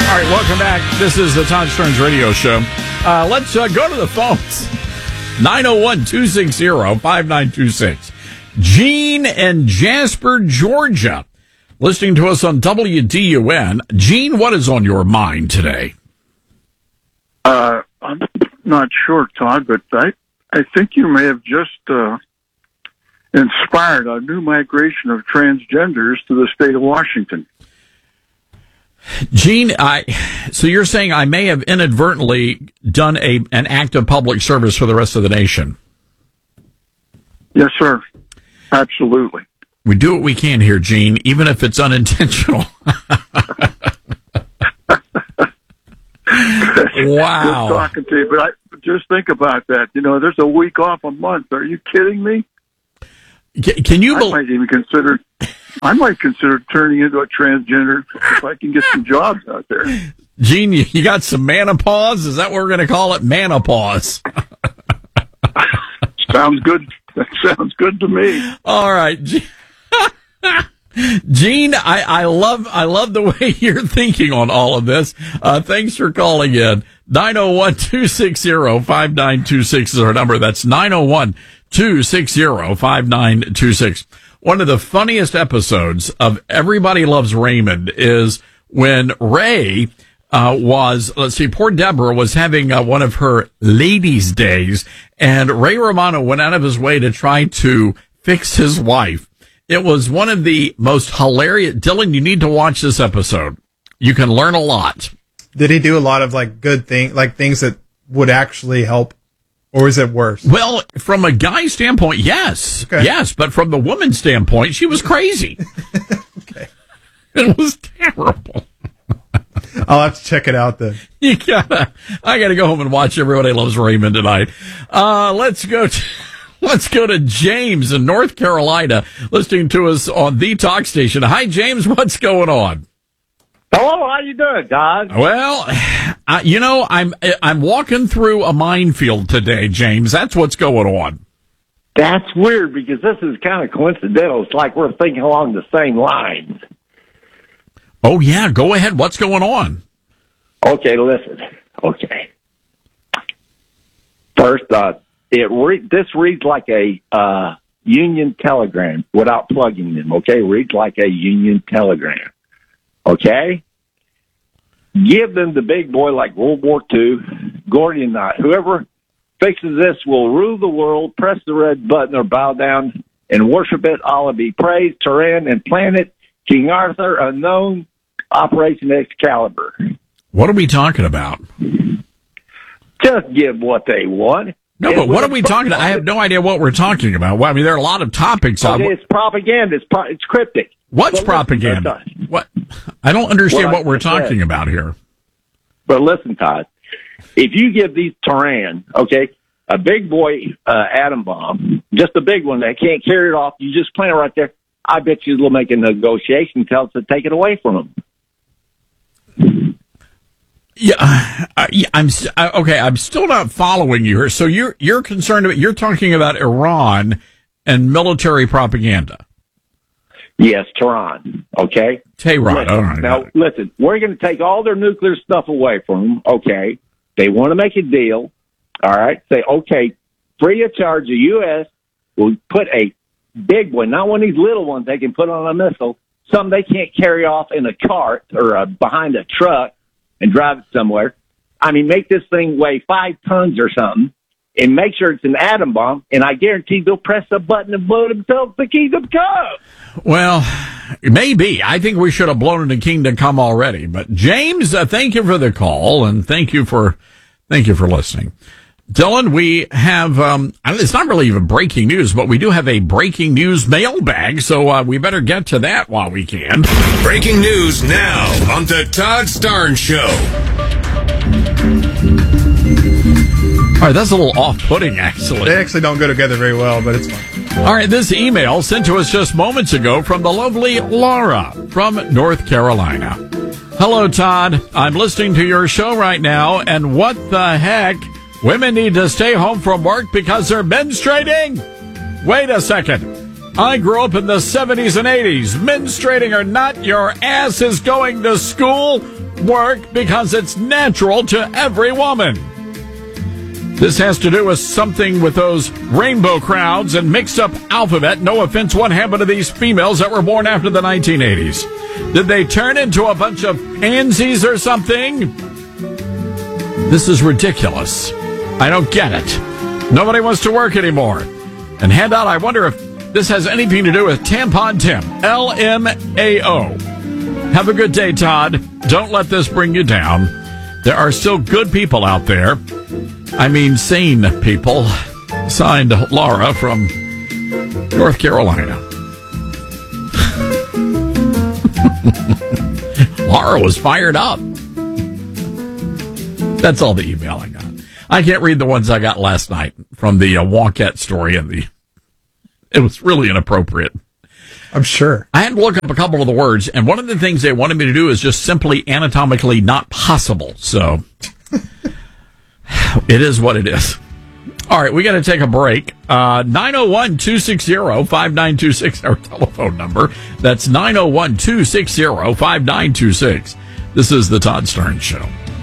All right, welcome back. This is the Todd Stearns Radio Show. Let's go to the phones. 901-260-5926. Gene in Jasper, Georgia, listening to us on WDUN. Gene, what is on your mind today? I'm not sure, Todd, but I think you may have just inspired a new migration of transgenders to the state of Washington. Gene, so you're saying I may have inadvertently done an act of public service for the rest of the nation? Yes, sir. Absolutely. We do what we can here, Gene, even if it's unintentional. Wow. Good talking to you, but just think about that. You know, there's a week off a month. Are you kidding me? Can you I might consider turning into a transgender if I can get some jobs out there. Gene, you got some menopause? Is that what we're going to call it? Menopause. Sounds good. That sounds good to me. All right. Gene, I love the way you're thinking on all of this. Thanks for calling in. 901-260-5926 is our number. That's 901-260-5926. One of the funniest episodes of Everybody Loves Raymond is when Ray poor Deborah was having one of her ladies' days, and Ray Romano went out of his way to try to fix his wife. It was one of the most hilarious. Dylan, you need to watch this episode. You can learn a lot. Did he do a lot of good things, things that would actually help? Or is it worse? Well, from a guy standpoint, yes. Okay. Yes, but from the woman's standpoint, she was crazy. Okay. It was terrible. I'll have to check it out then. I gotta go home and watch Everybody Loves Raymond tonight. Let's go to James in North Carolina, listening to us on the talk station. Hi, James. What's going on? Hello, how you doing, Todd? Well, I'm walking through a minefield today, James. That's what's going on. That's weird because this is kind of coincidental. It's like we're thinking along the same lines. Oh, yeah. Go ahead. What's going on? Okay, listen. Okay. First, this reads like a Union telegram without plugging them, okay? Reads like a Union telegram. Okay? Give them the big boy like World War II, Gordian knot. Whoever fixes this will rule the world, press the red button or bow down and worship it. Allah be praised, Turan and Planet, King Arthur, Unknown, Operation Excalibur. What are we talking about? Just give what they want. No, but what are we talking about? I have no idea what we're talking about. Well, I mean, there are a lot of topics. Okay, it's propaganda. It's cryptic. What's propaganda? What? I don't understand what we're talking about here. But listen, Todd, if you give these Turan, okay, a big boy atom bomb, just a big one that can't carry it off, you just plant it right there, I bet you they'll make a negotiation, tell us to take it away from them. Yeah, I'm still not following you here. So you're concerned about, you're talking about Iran and military propaganda. Yes, Tehran. Okay, Tehran. All right. Now listen, we're going to take all their nuclear stuff away from them. Okay, they want to make a deal. All right, say okay, free of charge. The U.S. will put a big one, not one of these little ones they can put on a missile. Some they can't carry off in a cart or behind a truck and drive it somewhere. I mean, make this thing weigh 5 tons or something and make sure it's an atom bomb, and I guarantee they'll press a button and blow themselves to Kingdom Come. Well, maybe. I think we should have blown into Kingdom Come already. But, James, thank you for the call, and thank you for listening. Dylan, we have, it's not really even breaking news, but we do have a breaking news mailbag, so we better get to that while we can. Breaking news now on the Todd Starnes Show. All right, that's a little off-putting, actually. They actually don't go together very well, but it's fine. All right, this email sent to us just moments ago from the lovely Laura from North Carolina. Hello, Todd. I'm listening to your show right now, and what the heck? Women need to stay home from work because they're menstruating? Wait a second. I grew up in the 70s and 80s. Menstruating or not, your ass is going to school, work, because it's natural to every woman. This has to do with something with those rainbow crowds and mixed up alphabet. No offense, what happened to these females that were born after the 1980s? Did they turn into a bunch of pansies or something? This is ridiculous. I don't get it. Nobody wants to work anymore. And handout, I wonder if this has anything to do with Tampon Tim. LMAO. Have a good day, Todd. Don't let this bring you down. There are still good people out there. I mean, sane people. Signed, Laura from North Carolina. Laura was fired up. That's all the email I got. I can't read the ones I got last night from the Wonkette story, and it was really inappropriate. I'm sure. I had to look up a couple of the words, and one of the things they wanted me to do is just simply anatomically not possible. So it is what it is. All right, we got to take a break. 901-260-5926, our telephone number. That's 901-260-5926. This is the Todd Starnes Show.